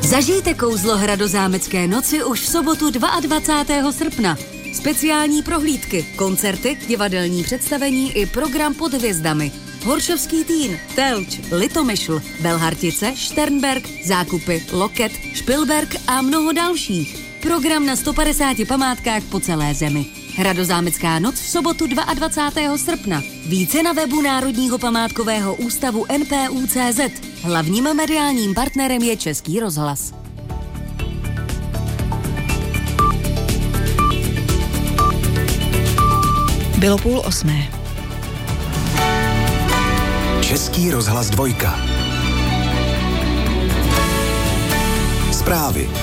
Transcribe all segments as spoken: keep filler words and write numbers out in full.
Zažijte kouzlo Hradozámecké noci už v sobotu dvacátého druhého srpna. Speciální prohlídky, koncerty, divadelní představení i program pod hvězdami. Horšovský Týn, Telč, Litomyšl, Belhartice, Šternberk, Zákupy, Loket, Špilberk a mnoho dalších. Program na sto padesáti památkách po celé zemi. Hradozámecká noc v sobotu dvacátého druhého srpna. Více na webu Národního památkového ústavu N P U tečka cé zet. Hlavním mediálním partnerem je Český rozhlas. Bylo půl osmé. Český rozhlas dvojka. Zprávy.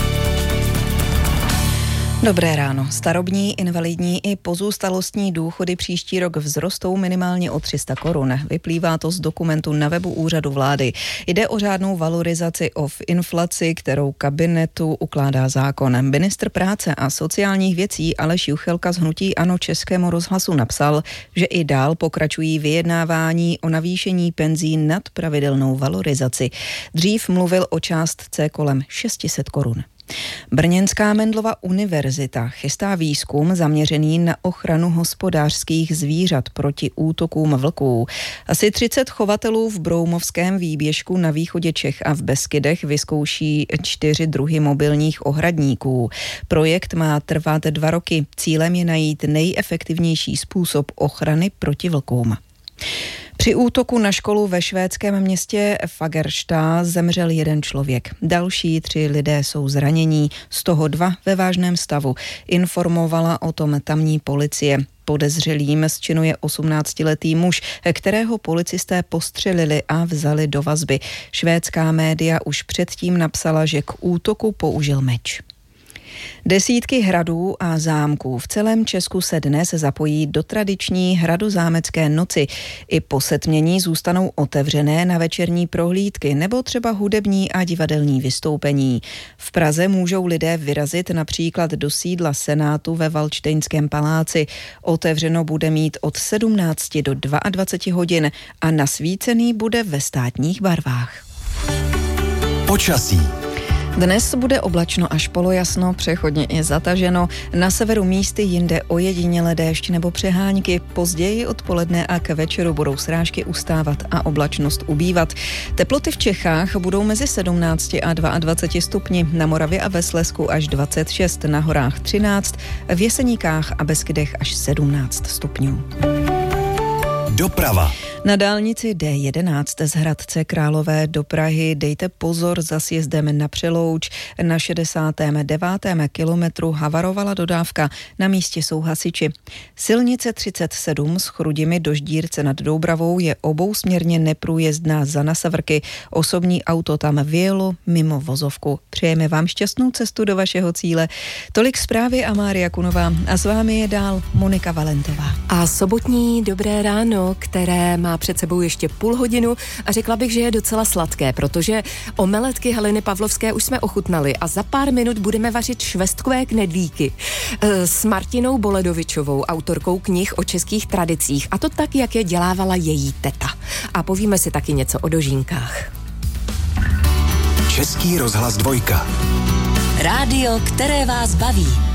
Dobré ráno. Starobní, invalidní i pozůstalostní důchody příští rok vzrostou minimálně o tři sta korun. Vyplývá to z dokumentu na webu Úřadu vlády. Jde o řádnou valorizaci o inflaci, kterou kabinetu ukládá zákon. Ministr práce a sociálních věcí Aleš Juchelka z hnutí ANO Českému rozhlasu napsal, že i dál pokračují vyjednávání o navýšení penzí nad pravidelnou valorizaci. Dřív mluvil o částce kolem šest set korun. Brněnská Mendelova univerzita chystá výzkum zaměřený na ochranu hospodářských zvířat proti útokům vlků. Asi třicet chovatelů v Broumovském výběžku na východě Čech a v Beskydech vyzkouší čtyři druhy mobilních ohradníků. Projekt má trvat dva roky. Cílem je najít nejefektivnější způsob ochrany proti vlkům. Při útoku na školu ve švédském městě Fagersta zemřel jeden člověk. Další tři lidé jsou zranění, z toho dva ve vážném stavu. Informovala o tom tamní policie. Podezřelým z činu je osmnáctiletý muž, kterého policisté postřelili a vzali do vazby. Švédská média už předtím napsala, že k útoku použil meč. Desítky hradů a zámků v celém Česku se dnes zapojí do tradiční hradozámecké noci. I po setmění zůstanou otevřené na večerní prohlídky nebo třeba hudební a divadelní vystoupení. V Praze můžou lidé vyrazit například do sídla Senátu ve Valdštejnském paláci. Otevřeno bude mít od sedmnácti do dvaceti dvou hodin a nasvícený bude ve státních barvách. Počasí. Dnes bude oblačno až polojasno, přechodně i zataženo. Na severu místy jinde ojedinělé déšť nebo přehánky. Později odpoledne a k večeru budou srážky ustávat a oblačnost ubývat. Teploty v Čechách budou mezi sedmnácti a dvaceti dvěma stupni, na Moravě a ve Slezsku až dvacet šest, na horách třináct, v Jeseníkách a Beskydech až sedmnáct stupňů. Doprava. Na dálnici D jedenáct z Hradce Králové do Prahy dejte pozor za sjezdem na Přelouč. Na šedesátém devátém kilometru havarovala dodávka, na místě jsou hasiči. Silnice třicet sedm z Chrudimi do Ždírce nad Doubravou je obousměrně neprůjezdná za Nasavrky. Osobní auto tam vyjelo mimo vozovku. Přejeme vám šťastnou cestu do vašeho cíle. Tolik zprávy a Mária Kunová a s vámi je dál Monika Valentová. A sobotní dobré ráno, které má před sebou ještě půl hodinu a řekla bych, že je docela sladké, protože omeletky Heleny Pavlovské už jsme ochutnali a za pár minut budeme vařit švestkové knedlíky s Martinou Boledovičovou, autorkou knih o českých tradicích, a to tak, jak je dělávala její teta. A povíme si taky něco o dožínkách. Český rozhlas dvojka. Rádio, které vás baví.